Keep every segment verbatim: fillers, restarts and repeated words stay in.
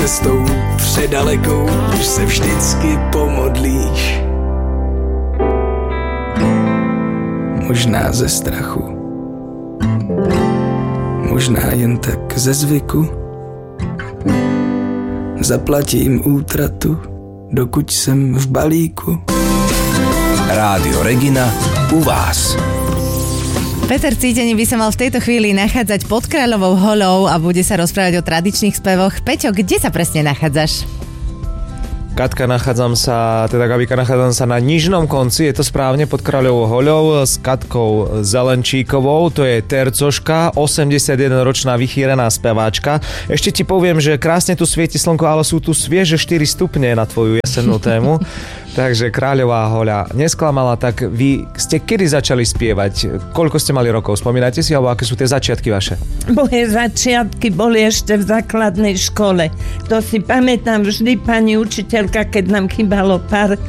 cestou předalekou už se vždycky pomodlíš. Možná ze strachu, možná jen tak ze zvyku. Zaplatím útratu, dokud jsem v balíku. Rádio Regina u vás. Peter Cítený by sa mal v tejto chvíli nachádzať pod Kráľovou holou a bude sa rozprávať o tradičných spevoch. Peťo, kde sa presne nachádzaš? Katka, nachádzam sa, teda Gabika, nachádzam sa na nižnom konci, je to správne, pod Kráľovou hoľou s Katkou Zelenčíkovou, to je tercoška, osemdesiatjedenročná vychýrená speváčka. Ešte ti poviem, že krásne tu svieti slnko, ale sú tu svieže štyri stupne na tvoju jesennú tému. Takže Kráľová hoľa nesklamala, tak vy ste kedy začali spievať? Koľko ste mali rokov? Spomínate si, alebo aké sú tie začiatky vaše? Moje začiatky boli ešte v základnej škole. To si pamätám, vždy pani učiteľka, keď nám chýbalo pár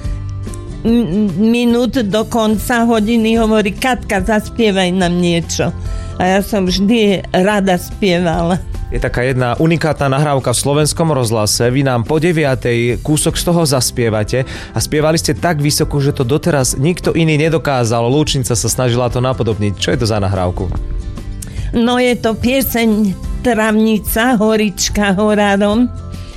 m- minút do konca hodiny, hovorí: Katka, zaspievaj nám niečo. A ja som vždy rada spievala. Je taká jedna unikátna nahrávka v slovenskom rozhlase. Vy nám po deviatej kúsok z toho zaspievate a spievali ste tak vysoko, že to doteraz nikto iný nedokázal. Lúčnica sa snažila to napodobniť. Čo je to za nahrávku? No je to pieseň Travnica, Horička horárom.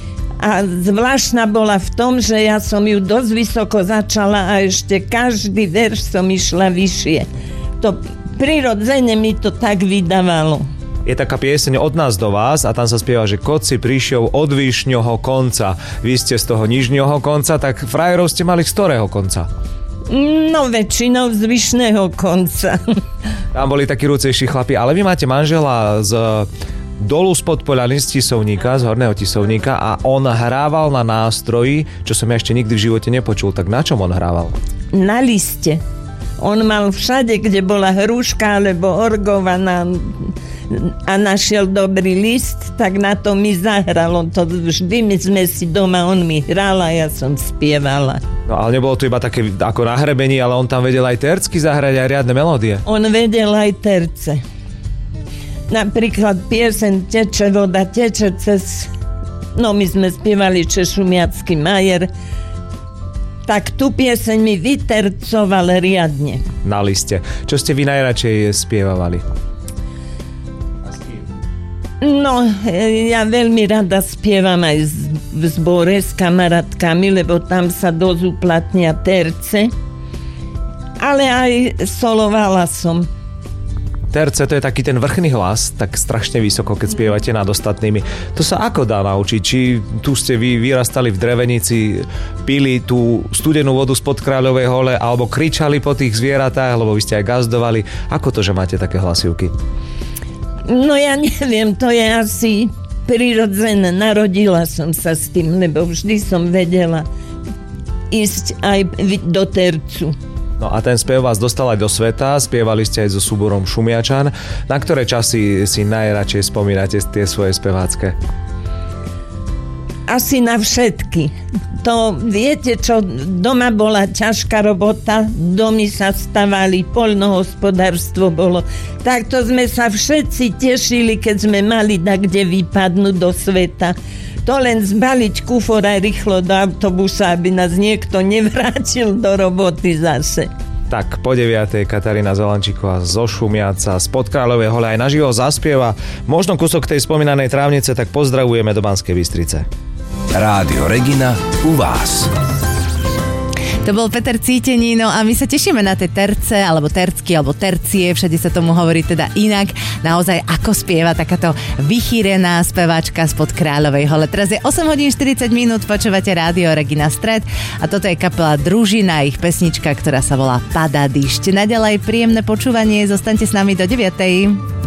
A zvláštna bola v tom, že ja som ju dosť vysoko začala a ešte každý verš som išla vyššie. To prirodzene mi to tak vydávalo. Je taká pieseň Od nás do vás a tam sa spieva, že kot si prišiel od výšňoho konca. Vy ste z toho nižňoho konca, tak frajerov ste mali z ktorého konca? No väčšinou z vyšného konca. Tam boli takí rúcejší chlapi, ale vy máte manžela z dolu spod Poľany z Tisovníka, z Horného Tisovníka a on hrával na nástroji, čo som ja ešte nikdy v živote nepočul. Tak na čom on hrával? Na liste. On mal všade, kde bola hruška alebo orgovaná a našiel dobrý list, tak na to mi zahral. On to vždy, my sme si doma, on mi hral a ja som spievala. No ale nebolo to iba také ako na hrebení, ale on tam vedel aj tercky zahrať, aj riadne melódie. On vedel aj terce. Napríklad piesen Teče voda, teče cez... No my sme spievali Češumiacky Majer. Tak tú pieseň mi vytercoval riadne. Na liste. Čo ste vy najradšej spievavali? No, ja veľmi rada spievam aj v zbore s kamarátkami, lebo tam sa dosť uplatnia terce. Ale aj solovala som. Terce, to je taký ten vrchný hlas, tak strašne vysoko, keď spievate nad ostatnými. To sa ako dá naučiť? Či tu ste vy vyrastali v drevenici, pili tú studenú vodu spod Kráľovej hole, alebo kričali po tých zvieratách, lebo vy ste aj gazdovali. Ako to, že máte také hlasivky? No ja neviem, to je asi prirodzené. Narodila som sa s tým, lebo vždy som vedela ísť aj do tercu. No a ten spev vás dostal aj do sveta, spievali ste aj so súborom Šumiačan. Na ktoré časy si najradšej spomínate tie svoje spevácké? Asi na všetky. To viete čo, doma bola ťažká robota, domy sa stavali, poľnohospodárstvo bolo. Takto sme sa všetci tešili, keď sme mali tak kde vypadnúť do sveta. To len zbaliť kufor aj rýchlo do autobusa, aby nás niekto nevrátil do roboty zase. Tak po deviatej Katarína Zelenčíková zo Šumiaca spod Kráľovej hole aj naživo zaspieva. Možno kúsok tej spomínanej Trávnice, tak pozdravujeme do Banskej Bystrice. Rádio Regina u vás. To bol Peter Cítený, no a my sa tešíme na tie terce, alebo tercky, alebo tercie, všade sa tomu hovorí teda inak. Naozaj, ako spieva takáto vychýrená speváčka spod Kráľovej hole. Teraz je osem hodín štyridsať minút, počúvate Rádio Regina Stred a toto je kapela Družina, ich pesnička, ktorá sa volá Padá dyšť. Naďalej príjemné počúvanie, zostaňte s nami do deviatej.